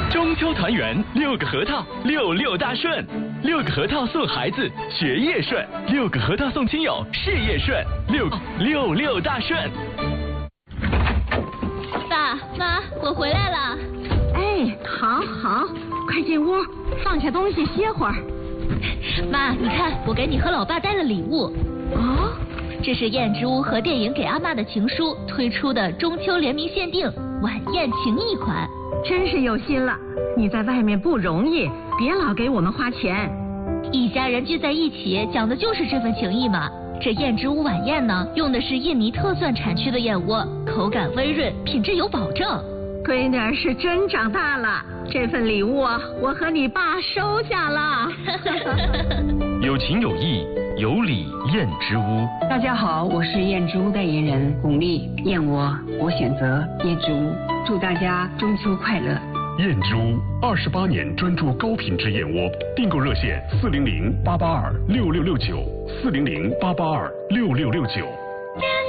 中秋团圆，6个核桃，66大顺，6个核桃送孩子学业顺，6个核桃送亲友事业顺，66大顺。 爸妈，我回来了。 哎，好，快进屋，放下东西歇会儿。 妈，你看，我给你和老爸带了礼物。 哦， 这是燕之屋和电影给阿嬷的情书推出的中秋联名限定晚宴情谊款。 真是有心了，你在外面不容易，别老给我们花钱。 一家人聚在一起，讲的就是这份情谊嘛。这燕之屋晚宴呢，用的是印尼特蒜产区的燕窝，口感温润，品质有保证。 闺女儿是真长大了，这份礼物我和你爸收下了。 有情有义，有礼燕之屋。 大家好，我是燕之屋代言人巩俐，燕窝我选择燕之屋，祝大家中秋快乐。 燕之屋28年专注高品质燕窝，订购热线400-882-6669，400-882-6669。